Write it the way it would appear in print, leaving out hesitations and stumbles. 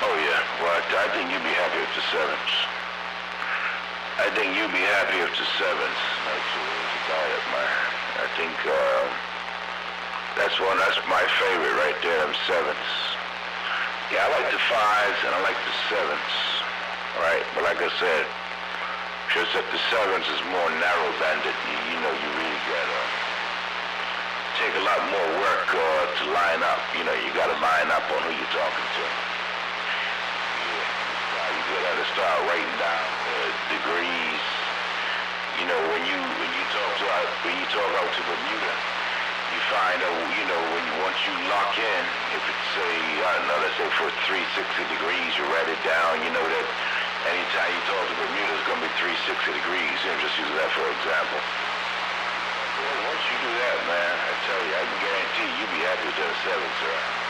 Oh yeah. Well, I think you'd be happy with the sevens. I think you'd be happy with the sevens. That's about it, man. I think that's my favorite right there, them sevens. Yeah, I like the fives and I like the sevens. Right? But like I said, just that the sevens is more narrow-banded. You know, you really gotta take a lot more work to line up. You know, you gotta line up on who you're talking to. Yeah. You gotta start writing down degrees. You know, when you talk out to Bermuda, you find out, you know, once you lock in, if it's say, I don't know, let's say for 360 degrees, you write it down, you know that anytime you talk to Bermuda, it's going to be 360 degrees. You know, just use that for example. Well, once you do that, man, I tell you, I can guarantee you'll be happy with that seven, sir.